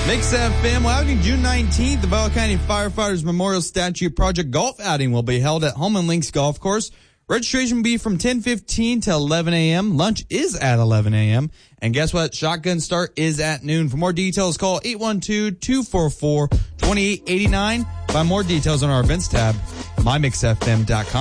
Mix FM, well, outing June 19th, the Viola County Firefighters Memorial Statue Project Golf Outing will be held at Home and Links Golf Course. Registration will be from 10:15 to 11 a.m. Lunch is at 11 a.m. And guess what? Shotgun start is at noon. For more details, call 812-244-2889. Find more details on our events tab, mymixfm.com.